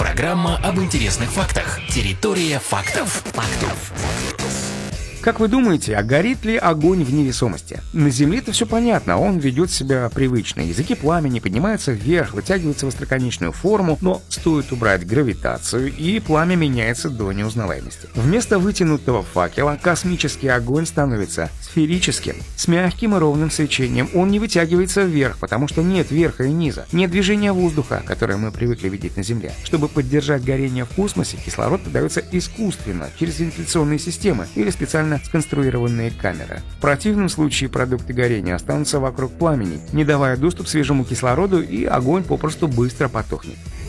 Программа об интересных фактах. Территория фактов. Как вы думаете, а горит ли огонь в невесомости? На Земле-то все понятно, он ведет себя привычно. Языки пламени поднимаются вверх, вытягиваются в остроконечную форму, но стоит убрать гравитацию, и пламя меняется до неузнаваемости. Вместо вытянутого факела космический огонь становится сферическим, с мягким и ровным свечением. Он не вытягивается вверх, потому что нет верха и низа, нет движения воздуха, которое мы привыкли видеть на Земле. Чтобы поддержать горение в космосе, кислород подается искусственно, через вентиляционные системы или специально сконструированные камеры. В противном случае продукты горения останутся вокруг пламени, не давая доступ свежему кислороду, и огонь попросту быстро потухнет.